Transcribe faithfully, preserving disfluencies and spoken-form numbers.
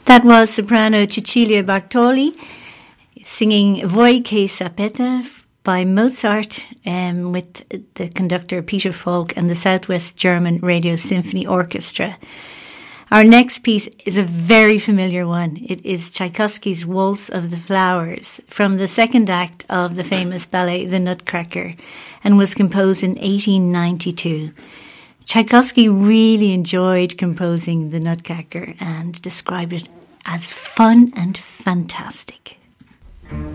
That was soprano Cecilia Bartoli singing Voi che sapete by Mozart um, with the conductor Peter Falk and the Southwest German Radio Symphony Orchestra. Our next piece is a very familiar one. It is Tchaikovsky's Waltz of the Flowers from the second act of the famous ballet The Nutcracker, and was composed in eighteen ninety-two. Tchaikovsky really enjoyed composing The Nutcracker and described it as fun and fantastic.